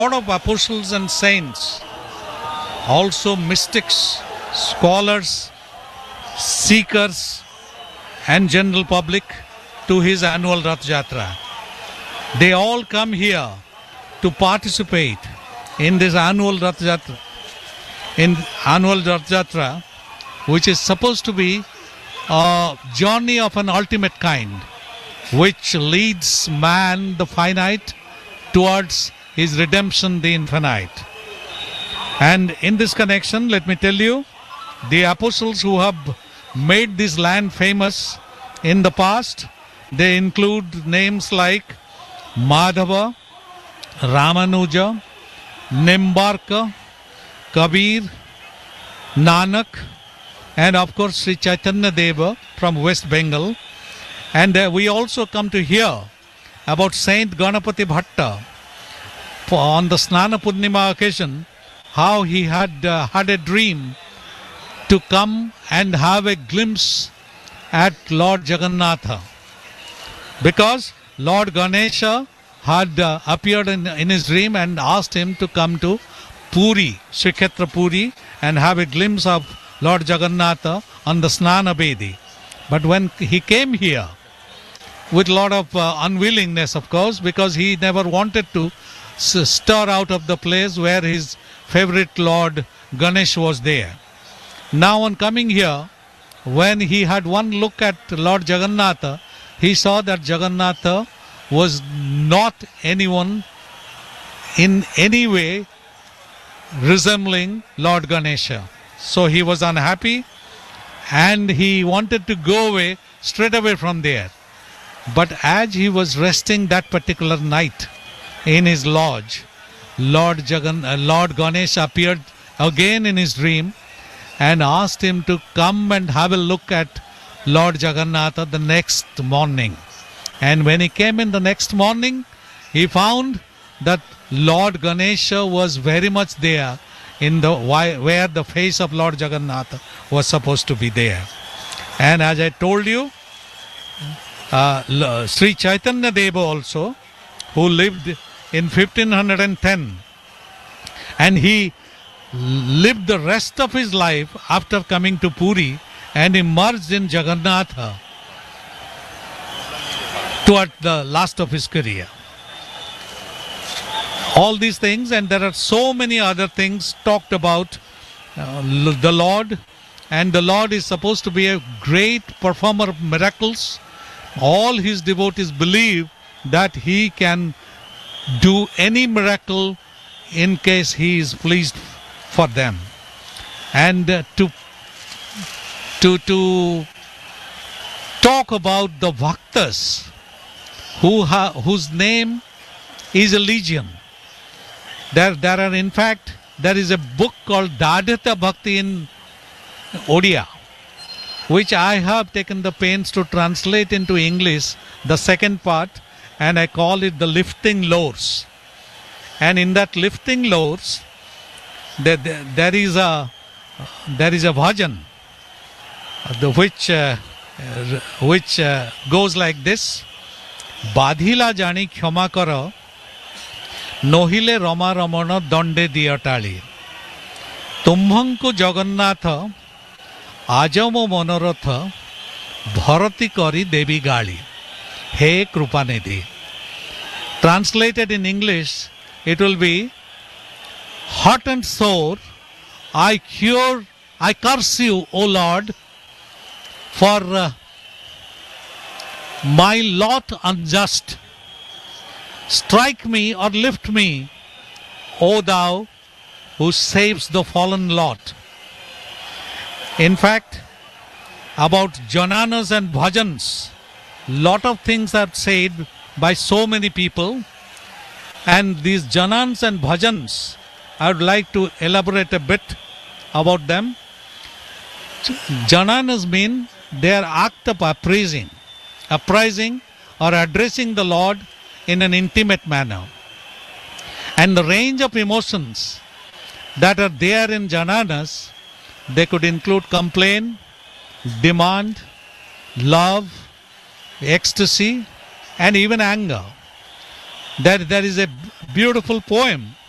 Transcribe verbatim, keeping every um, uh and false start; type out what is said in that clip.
lot of apostles and saints, also mystics, scholars, seekers, and general public to his annual Rath Yatra. They all come here to participate in this annual Rath Yatra, in annual Rath Yatra, which is supposed to be a journey of an ultimate kind, which leads man, the finite, towards his redemption, the infinite. And in this connection, let me tell you, the apostles who have made this land famous in the past, they include names like Madhava, Ramanuja, Nimbarka, Kabir, Nanak, and of course Sri Chaitanya Deva from West Bengal. And uh, we also come to hear about Saint Ganapati Bhatta on the Snana Purnima occasion, how he had uh, had a dream to come and have a glimpse at Lord Jagannatha, because Lord Ganesha had uh, appeared in, in his dream and asked him to come to Puri, Srikshetra Puri, and have a glimpse of Lord Jagannatha on the Snana Bedi. But when he came here, with a lot of uh, unwillingness, of course, because he never wanted to s- stir out of the place where his favorite Lord Ganesh was there. Now on coming here, when he had one look at Lord Jagannatha, he saw that Jagannatha was not anyone in any way resembling Lord Ganesha. So he was unhappy and he wanted to go away, straight away from there. But as he was resting that particular night in his lodge, Lord Jagan, uh, Lord Ganesh appeared again in his dream and asked him to come and have a look at Lord Jagannatha the next morning. And when he came in the next morning, he found that Lord Ganesha was very much there in the where the face of Lord Jagannatha was supposed to be there. And as I told you, uh, Sri Chaitanya Deva also, who lived in fifteen ten, and he lived the rest of his life after coming to Puri and emerged in Jagannatha toward the last of his career. All these things, and there are so many other things talked about uh, the Lord, and the Lord is supposed to be a great performer of miracles. All his devotees believe that he can do any miracle in case he is pleased for them. And uh, to to to talk about the Bhaktas who ha, whose name is a legion. There, there are in fact, there is a book called Dadhita Bhakti in Odia, which I have taken the pains to translate into English, the second part, and I call it the lifting lores. And in that lifting lores, there, there, there is a there is a bhajan, the which uh, which uh, goes like this: Badhila jani khyama kara, nohile rama ramana dande diyatali. Tumhanku Jagannatha ajamo monoratha bharati kari devi gali. He Krupanidhi. Translated in English, it will be: hot and sore, I cure, I curse you, O Lord, for uh, my lot unjust. Strike me or lift me, O thou who saves the fallen lot. In fact, about jananas and bhajans, lot of things are said by so many people, and these janans and bhajans, I would like to elaborate a bit about them. Jananas mean their act of appraising, appraising or addressing the Lord in an intimate manner. And the range of emotions that are there in jananas, they could include complaint, demand, love, ecstasy, and even anger. There, there is a beautiful poem